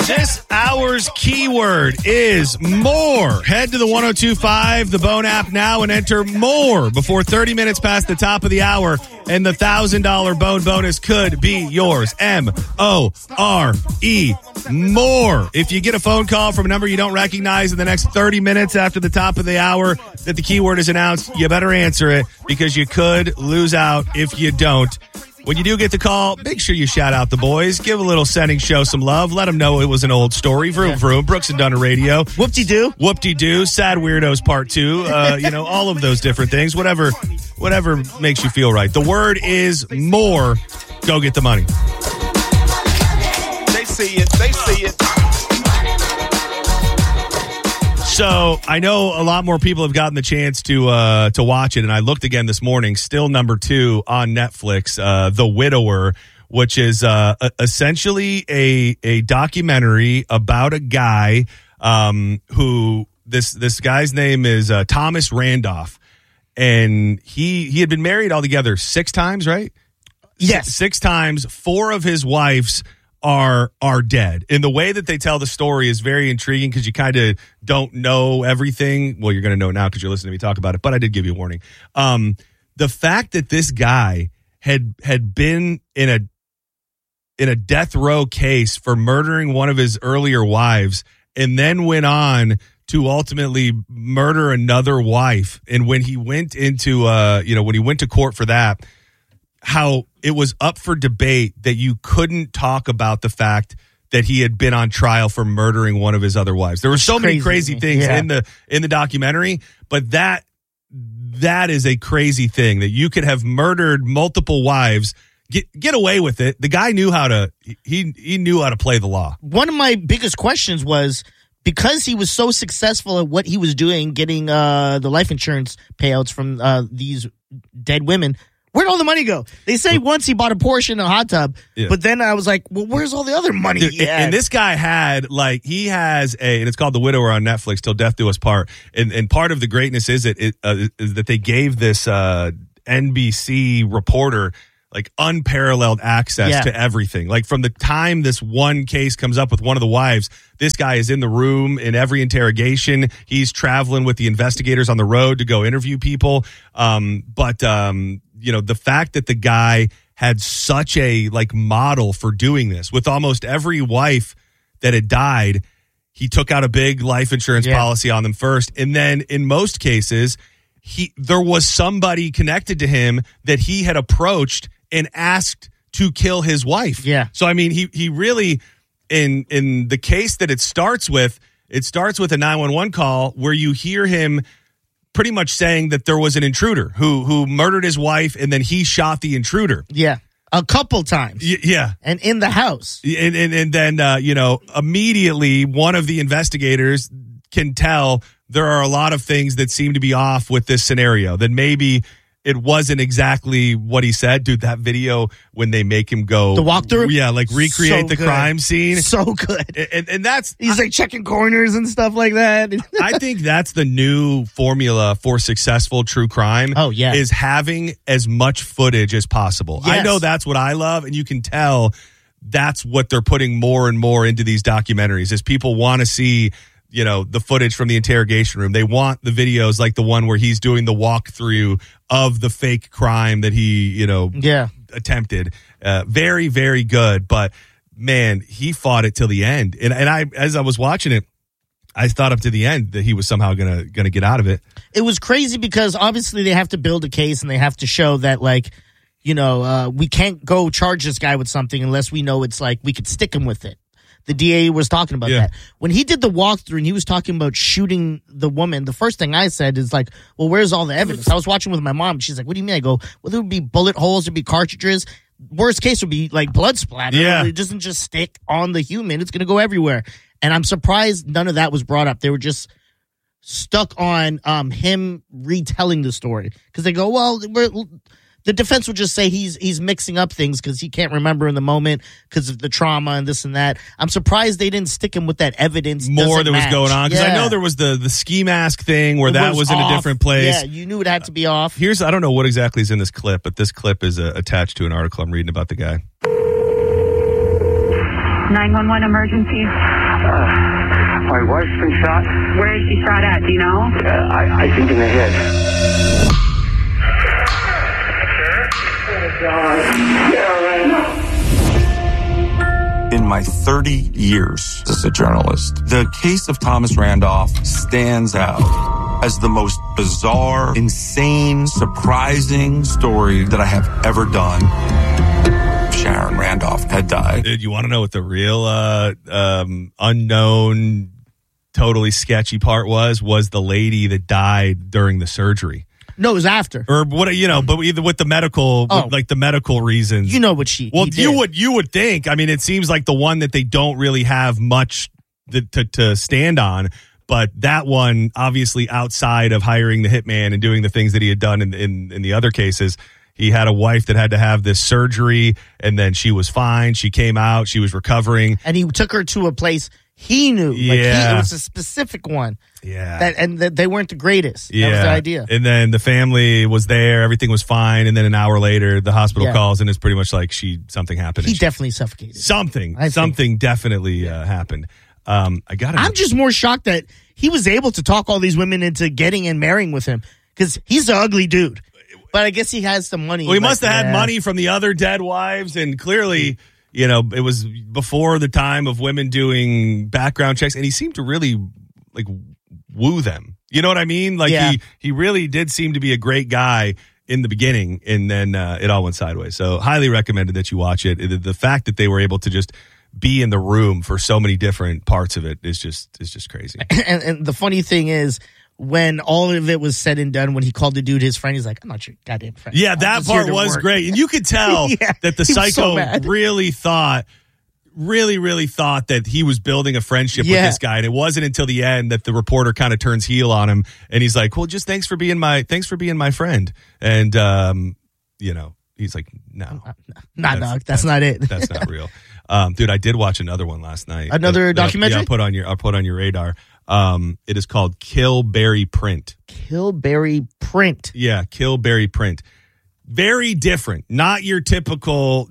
This hour's keyword is more. Head to the 102.5, the Bone app now, and enter more before 30 minutes past the top of the hour, and the $1,000 Bone bonus could be yours. M-O-R-E. More. If you get a phone call from a number you don't recognize in the next 30 minutes after the top of the hour that the keyword is announced, you better answer it because you could lose out if you don't. When you do get the call, make sure you shout out the boys. Give a little Setting Show some love. Let them know it was an old story. Vroom, vroom. Brooks and Dunner Radio. Whoop-de-doo. Whoop-de-doo. Sad Weirdos Part 2. All of those different things. Whatever makes you feel right. The word is more. Go get the money. They see it. They see it. So I know a lot more people have gotten the chance to watch it, and I looked again this morning. Still number 2 on Netflix, The Widower, which is essentially a documentary about a guy who this guy's name is Thomas Randolph, and he had been married altogether 6 times, right? Yes, 6 times. 4 of his wives are dead. And the way that they tell the story is very intriguing because you kind of don't know everything. Well, you're going to know now because you're listening to me talk about it, but I did give you a warning. The fact that this guy had been in a death row case for murdering one of his earlier wives and then went on to ultimately murder another wife. And when he went into when he went to court for that, how it was up for debate that you couldn't talk about the fact that he had been on trial for murdering one of his other wives. There were so many crazy things in the documentary, but that is a crazy thing that you could have murdered multiple wives, get away with it. The guy knew how to he knew how to play the law. One of my biggest questions was, because he was so successful at what he was doing, getting the life insurance payouts from these dead women, where'd all the money go? They say once he bought a Porsche and a hot tub, but then I was like, well, where's all the other money he had? And this guy had, and it's called The Widower on Netflix, Till Death Do Us Part. And part of the greatness is that they gave this NBC reporter unparalleled access to everything. Like, from the time this one case comes up with one of the wives, this guy is in the room in every interrogation. He's traveling with the investigators on the road to go interview people. The fact that the guy had such a model for doing this with almost every wife that had died, he took out a big life insurance policy on them first. And then in most cases, there was somebody connected to him that he had approached and asked to kill his wife. Yeah. So, I mean, he really, in the case that it starts with a 911 call where you hear him pretty much saying that there was an intruder who murdered his wife, and then he shot the intruder. Yeah. A couple times. Yeah. And in the house. And then, immediately one of the investigators can tell there are a lot of things that seem to be off with this scenario, that maybe it wasn't exactly what he said. Dude, that video when they make him go the walkthrough, recreate so the crime scene, so good. And that's he's checking corners and stuff like that. I think that's the new formula for successful true crime. Oh yeah, is having as much footage as possible. Yes. I know that's what I love, and you can tell that's what they're putting more and more into these documentaries. Is people want to see the footage from the interrogation room. They want the videos like the one where he's doing the walkthrough of the fake crime that he, attempted. Very, very good. But man, he fought it till the end. And I, as I was watching it, I thought up to the end that he was somehow gonna get out of it. It was crazy because obviously they have to build a case and they have to show that we can't go charge this guy with something unless we know it's we could stick him with it. The DA was talking about that. When he did the walkthrough and he was talking about shooting the woman, the first thing I said is well, where's all the evidence? I was watching with my mom. She's like, what do you mean? I go, well, there would be bullet holes. There'd be cartridges. Worst case would be blood splatter. Yeah. It doesn't just stick on the human. It's going to go everywhere. And I'm surprised none of that was brought up. They were just stuck on him retelling the story. Because they go, well, the defense would just say he's mixing up things because he can't remember in the moment because of the trauma and this and that. I'm surprised they didn't stick him with that evidence. More that was going on. Because I know there was the ski mask thing where that was in a different place. Yeah, you knew it had to be off. I don't know what exactly is in this clip, but this clip is attached to an article I'm reading about the guy. 911 emergency. My wife's been shot. Where is she shot at? Do you know? I think in the head. In my 30 years as a journalist, the case of Thomas Randolph stands out as the most bizarre, insane, surprising story that I have ever done. Sharon Randolph had died. Dude, you want to know what the real unknown, totally sketchy part was the lady that died during the surgery. No, it was after. Or what, but either with the medical, like the medical reasons. You know what she. Well, you would think. I mean, it seems like the one that they don't really have much to stand on. But that one, obviously, outside of hiring the hitman and doing the things that he had done in the other cases, he had a wife that had to have this surgery, and then she was fine. She came out. She was recovering. And he took her to a place he knew. Yeah. It was a specific one. Yeah. And they weren't the greatest. Yeah. That was the idea. And then the family was there. Everything was fine. And then an hour later, the hospital calls, and it's pretty much like something happened. He definitely suffocated. Something definitely happened. I'm just more shocked that he was able to talk all these women into getting and marrying with him, because he's an ugly dude. But I guess he has some money. Well, he must have had money from the other dead wives, and clearly, it was before the time of women doing background checks, and he seemed to really woo them. You know what I mean? He really did seem to be a great guy in the beginning, and then it all went sideways. So highly recommended that you watch it. The fact that they were able to just be in the room for so many different parts of it is just crazy. And the funny thing is, when all of it was said and done, when he called the dude his friend, he's like, I'm not your goddamn friend. Yeah, that part was great. And you could tell that the psycho really thought that he was building a friendship with this guy. And it wasn't until the end that the reporter kind of turns heel on him. And he's like, well, just thanks for being my friend. And, he's like, no. Dog. That's not it. That's not real. Dude, I did watch another one last night. Another documentary? I'll put on your radar. It is called Kill, Bury, Print. Kill, Bury, Print. Yeah, Kill, Bury, Print. Very different. Not your typical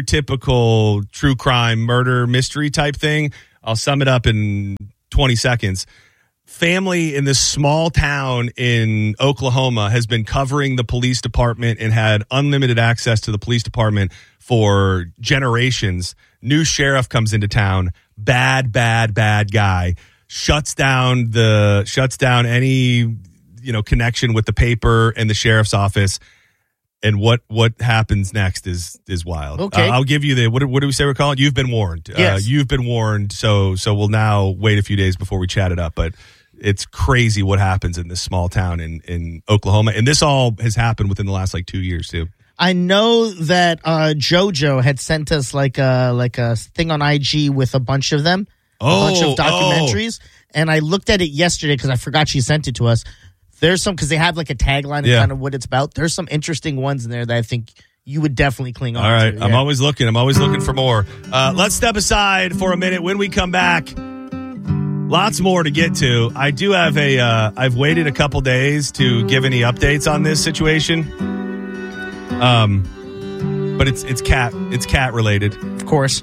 true crime murder mystery type thing. I'll sum it up in 20 seconds. Family in this small town in Oklahoma has been covering the police department and had unlimited access to the police department for generations. New sheriff comes into town. Bad guy. Shuts down any connection with the paper and the sheriff's office. And what happens next is wild. Okay. I'll give you what do we say we're calling? You've been warned. Yes. You've been warned. So we'll now wait a few days before we chat it up. But it's crazy what happens in this small town in Oklahoma. And this all has happened within the last 2 years too. I know that JoJo had sent us like a thing on IG with a bunch of them. A bunch of documentaries. And I looked at it yesterday because I forgot she sent it to us. There's some, because they have a tagline and kind of what it's about. There's some interesting ones in there that I think you would definitely cling on to. All right. I'm always looking for more. Let's step aside for a minute. When we come back, lots more to get to. I do have I've waited a couple days to give any updates on this situation. But it's cat related. Of course.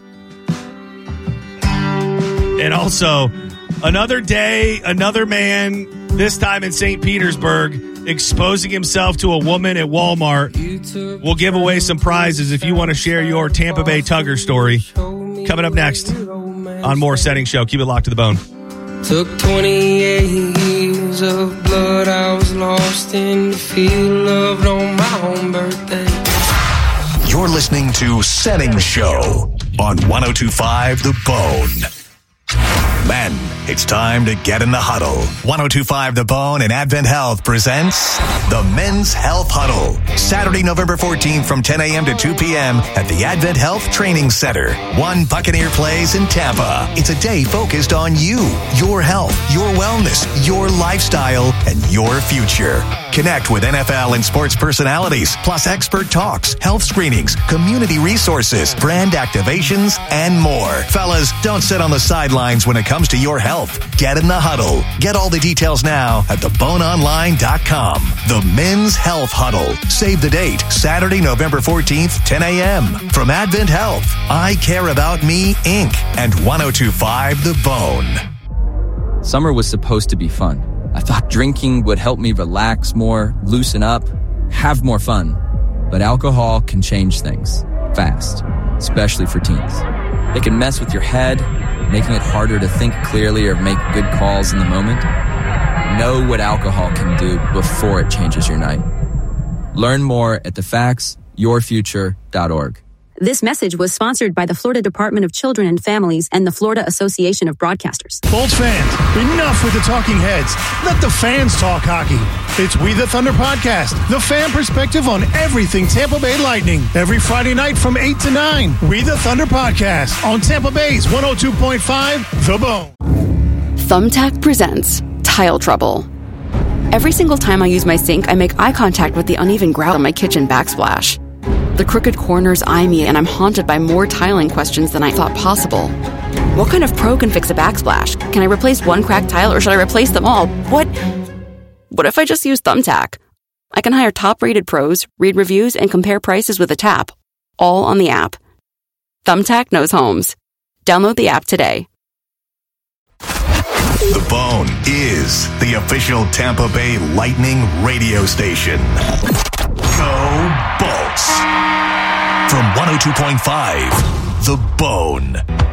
And also, another day, another man, this time in St. Petersburg, exposing himself to a woman at Walmart. We'll give away some prizes if you want to share your Tampa Bay Tugger story. Coming up next on More Setting Show. Keep it locked to the bone. Took 28 years of blood. I was lost in the field, loved on my own birthday. You're listening to Setting Show on 102.5 The Bone. Men, it's time to get in the huddle. 102.5 The Bone and Advent Health presents the Men's Health Huddle. Saturday, November 14th from 10 a.m. to 2 p.m. at the Advent Health Training Center. One Buccaneer Place in Tampa. It's a day focused on you, your health, your wellness, your lifestyle, and your future. Connect with NFL and sports personalities, plus expert talks, health screenings, community resources, brand activations, and more. Fellas, don't sit on the sidelines when it comes comes to your health. Get in the huddle. Get all the details now at theboneonline.com. The Men's Health Huddle. Save the date, Saturday, November 14th, 10 a.m. From Advent Health, I Care About Me, Inc., and 102.5 The Bone. Summer was supposed to be fun. I thought drinking would help me relax more, loosen up, have more fun. But alcohol can change things fast, especially for teens. It can mess with your head, making it harder to think clearly or make good calls in the moment. Know what alcohol can do before it changes your night. Learn more at thefactsyourfuture.org. This message was sponsored by the Florida Department of Children and Families and the Florida Association of Broadcasters. Bolts fans, enough with the talking heads. Let the fans talk hockey. It's We the Thunder Podcast, the fan perspective on everything Tampa Bay Lightning. Every Friday night from 8 to 9. We the Thunder Podcast on Tampa Bay's 102.5 The Bone. Thumbtack presents Tile Trouble. Every single time I use my sink, I make eye contact with the uneven grout on my kitchen backsplash. The crooked corners eye me, and I'm haunted by more tiling questions than I thought possible. What kind of pro can fix a backsplash? Can I replace one cracked tile, or should I replace them all? What if I just use Thumbtack? I can hire top-rated pros, read reviews, and compare prices with a tap, all on the app. Thumbtack knows homes. Download the app today. The Bone is the official Tampa Bay Lightning radio station. Go Bolts! From 102.5, The Bone.